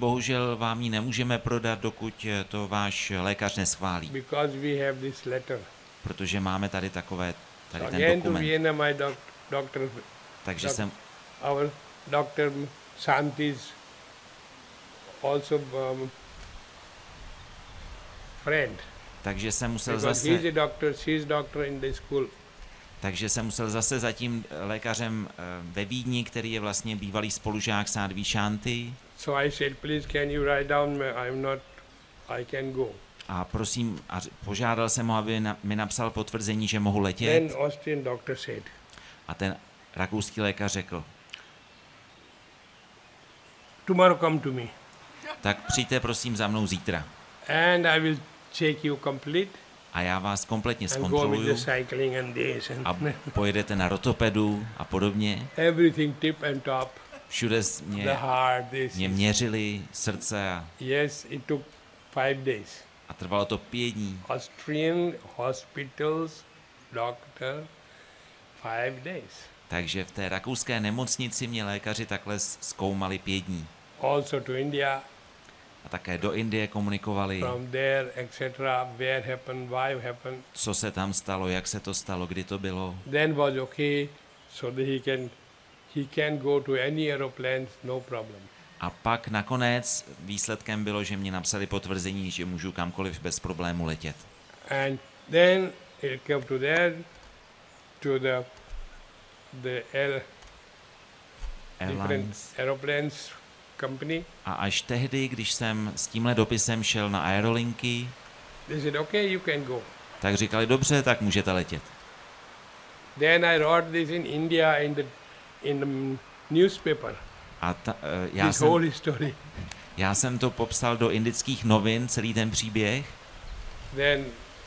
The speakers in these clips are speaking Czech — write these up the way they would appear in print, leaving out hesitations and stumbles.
bohužel vám ji nemůžeme prodat, dokud to váš lékař neschválí. Because we have this letter. Protože máme tady ten Again to dokument. Vienna, my doctor, Takže jsem, our doctor Santi's also friend. takže jsem musel Because he's zase, a doctor, she's doctor in the school. za tím lékařem ve Vídni, který je vlastně bývalý spolužák Sadhvi Shanti. So I said, please can you write down, I can go. A prosím, požádal jsem ho, aby mi napsal potvrzení, že mohu Then letět. Austrian doctor said, A ten rakouský lékař řekl, tomorrow come to me tak přijďte prosím za mnou zítra. and I will check you complete A já vás kompletně and go with the zkontroluju cycling and this and a pojedete na rotopedu a podobně. everything tip and top, Všude the mě heart, this. měřili srdce Yes, it took 5 days. a trvalo to 5 dní. Austrian hospitals, doctor, 5 days. Takže v té rakouské nemocnici mě lékaři takhle zkoumali 5 dní. Also to India, A také do Indie komunikovali, from there, etc., where happened, why happened. co se tam stalo, jak se to stalo, kdy to bylo. Then was okay, so that he can go to any aeroplane, no problem. A pak nakonec výsledkem bylo, že mě napsali potvrzení, že můžu kamkoliv bez problému letět. And then it came to there, to the different Airlines. aeroplanes company. A až tehdy, když jsem s tímhle dopisem šel na aerolinky, They said, okay, you can go. tak říkali, dobře, tak můžete letět. Then I wrote this in India in the newspaper, A this whole story. já jsem to popsal do indických novin, celý ten příběh. Then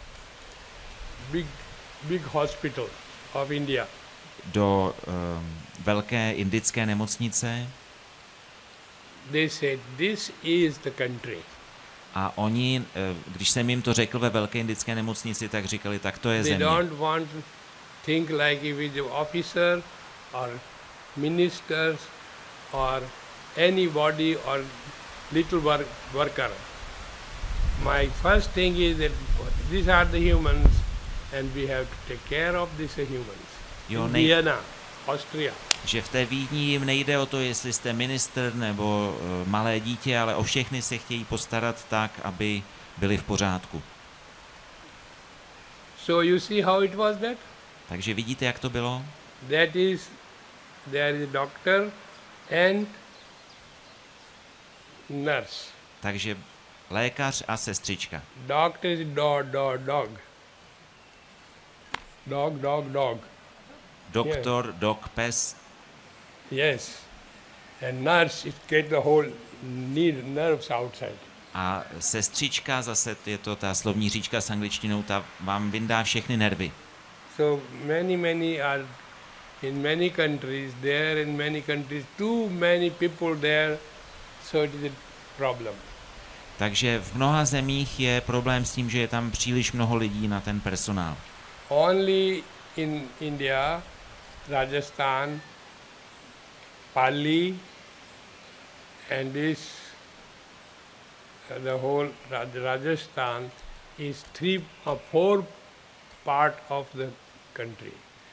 big hospital of India. Do velké indické nemocnice They said, this is the country. a oni, když jsem jim to řekl ve velké indické nemocnici, tak říkali, tak to je They země. don't want to think like if it's an officer or ministers or anybody or little worker. My first thing is that these are the humans and we have to take care of these humans. Jo, In Vienna, Austria. že v té Vídni jim nejde o to, jestli jste ministr nebo malé dítě, ale o všechny se chtějí postarat tak, aby byli v pořádku. So you see how it was that? Takže vidíte, jak to bylo? That is, there is a doctor and nurse. Takže lékař a sestřička. Doctor is dog. Dog. Doktor, dog, pes. Yes. And nurse is get the whole nerves outside. A sestřička, zase je to ta slovní říčka s angličtinou, ta vám vyndá všechny nervy. So many are in many countries, there in many countries, too many people there, so it is a problem. Takže v mnoha zemích je problém s tím, že je tam příliš mnoho lidí na ten personál. Only in India, Rajasthan, Pali, and this, the whole Rajasthan is 3 or 4 part of the country.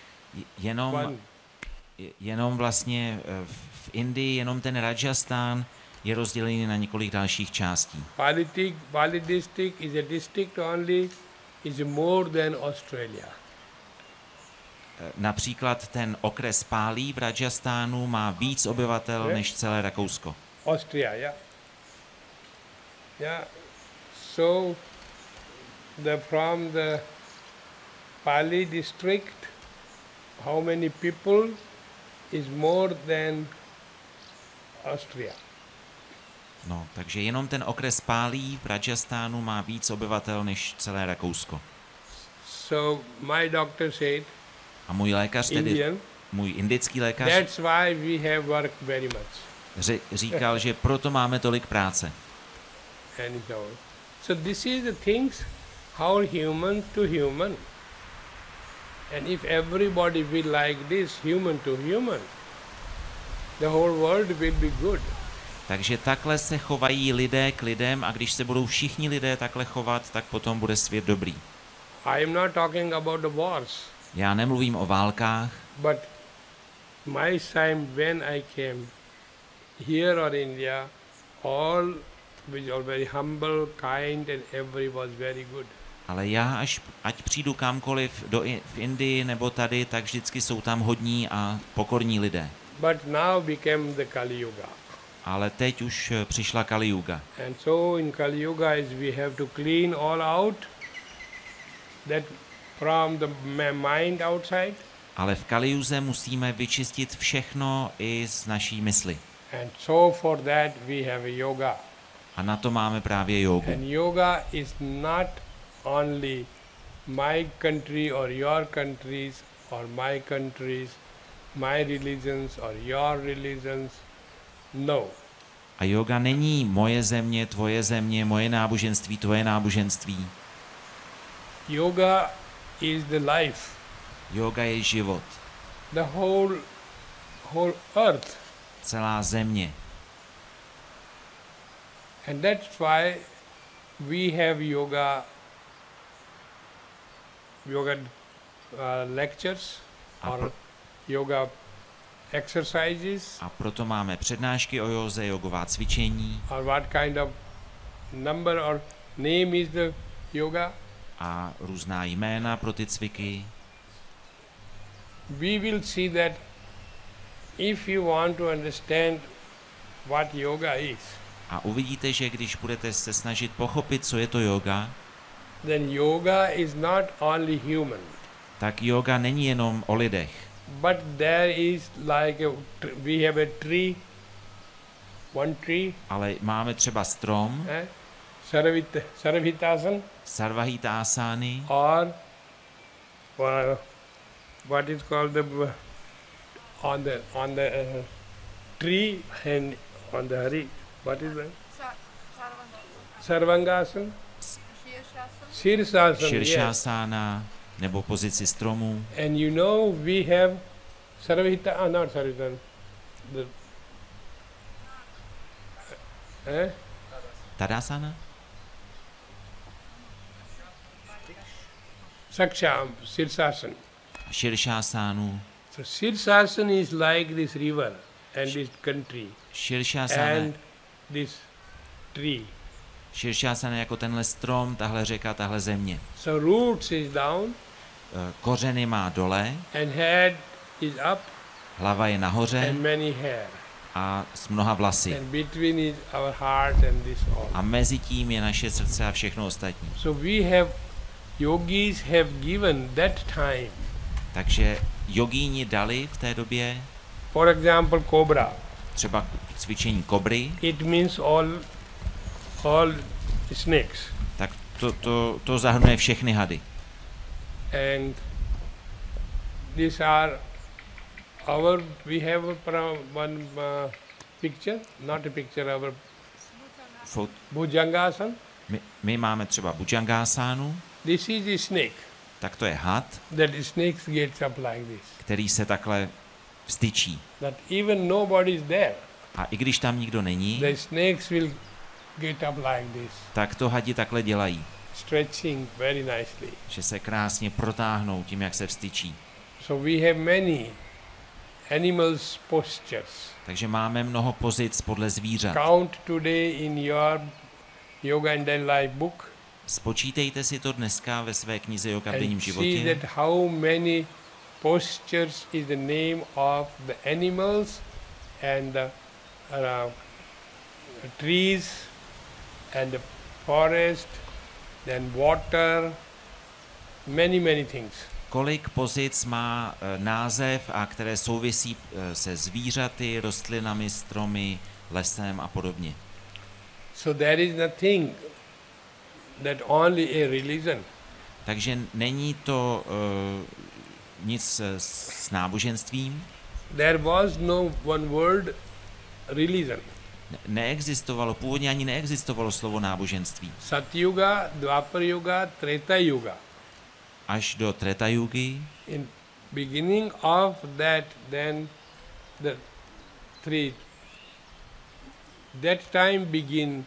Jenom vlastně v Indii, jenom ten Rajasthan je rozdělený na několik dalších částí. Pali district is a district only, is more than Australia. Například ten okres Pálí v Rajastánu má víc obyvatel než celé Rakousko. Austria, yeah. So from the Pali district, how many people is more than Austria? No, takže jenom ten okres Pálí v Rajastánu má víc obyvatel než celé Rakousko. So my doctor said, a můj lékař tedy, můj indický lékař, that's why we have work very much. Říkal, že proto máme tolik práce. So this is the things how human to human. And if everybody will like this, human to human, the whole world will be good. Takže takhle se chovají lidé k lidem a když se budou všichni lidé takhle chovat, tak potom bude svět dobrý. I am not talking about the wars, Já nemluvím o válkách, but my time when I came here or India, all were very humble, kind, and every was very good. ale já, ať přijdu kamkoliv v Indii nebo tady, tak vždycky jsou tam hodní a pokorní lidé. But now became the Kali Yuga. Ale teď už přišla Kali Yuga. And so in Kali Yuga is we have to clean all out, that from the mind outside. Ale v Kali Yuze musíme vyčistit všechno i z naší mysli. And so for that we have a yoga. A na to máme právě jógu. And yoga is not only my country or your countries or my countries, my religions or your religions. No. A yoga není moje země, moje náboženství, tvoje náboženství. Yoga is the life. Yoga je život. The whole earth. Celá země. And that's why we have yoga lectures or yoga exercises. A proto máme přednášky o józe, jogová cvičení. Or what kind of number or name is the yoga? A různá jména pro ty cviky. We will see that if you want to understand what yoga is, a uvidíte, že když budete se snažit pochopit, co je to yoga, then yoga is not only human. Tak yoga není jenom o lidech. But there is like we have a tree, one tree. Ale máme třeba strom. Sarvhitasana. Sarvahitasány. Or what is called on the tree and on the hari. What is that? Sarvangasana. Širšásána, nebo pozici stromu. And you know we have not Sarvahita, Tadasana? Sirsasana. Širšásánu. So Sirsasana is like this river and this country and this tree. Širšásana jako tenhle strom, tahle řeka, tahle země. So roots is down. Kořeny má dole. And head is up. Hlava je nahoře. And many hair. A s mnoha vlasy. And between is our heart and this all. A mezi tím je naše srdce a všechno ostatní. So we have yogis have given that time. Takže jogíni dali v té době. For example, cobra. Třeba cvičení kobry. It means all snakes. Tak to zahrnuje všechny hady. And these are we have one picture, not a picture, our Bhujangasana. My máme třeba Bhujangasánu. This is the snake. Tak to je had. That the snakes gets up like this. Který se takhle vstyčí. That even nobody is there. A i když tam nikdo není, the snakes will get up like this. Tak to hadi takhle dělají. Stretching very nicely. Že se krásně protáhnou tím, jak se vstyčí. So we have many animals postures. Takže máme mnoho pozic podle zvířat. Count today in your Yoga and Daily Life book. Spočítejte si to dneska ve své knize Yoga v denním životě. See that how many postures is the name of the animals and the trees and the forest, then water, many things. Kolik pozic má název a které souvisí se zvířaty, rostlinami, stromy, lesem a podobně. So there is nothing that only a religion. Takže není to nic s náboženstvím. There was no one word religion. Původně ani neexistovalo slovo náboženství. Satyuga, Dvapar Yuga, Treta Yuga. Až do Treta Yugy. In beginning of that, then the three that time begin